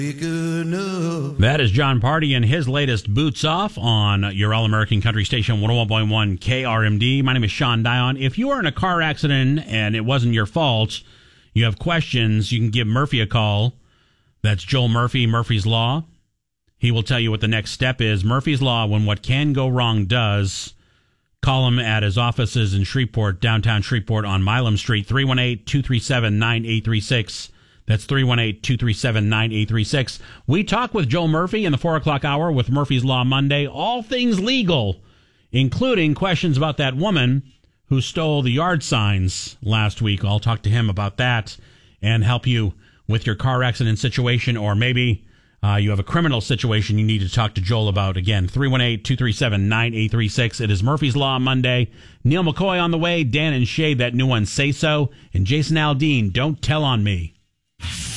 That is John Party and his latest Boots Off on your All-American Country Station 101.1 KRMD. My name is Sean Dion. If you are in a car accident and it wasn't your fault, you have questions, you can give Murphy a call. That's Joel Murphy, Murphy's Law. He will tell you what the next step is. Murphy's Law, when what can go wrong does. Call him at his offices in Shreveport, downtown Shreveport on Milam Street, 318-237-9836. That's 318-237-9836. We talk with Joel Murphy in the 4 o'clock hour with Murphy's Law Monday. All things legal, including questions about that woman who stole the yard signs last week. I'll talk to him about that and help you with your car accident situation, or maybe you have a criminal situation you need to talk to Joel about. Again, 318-237-9836. It is Murphy's Law Monday. Neil McCoy on the way. Dan and Shay, that new one, Say So. And Jason Aldean, Don't Tell on Me.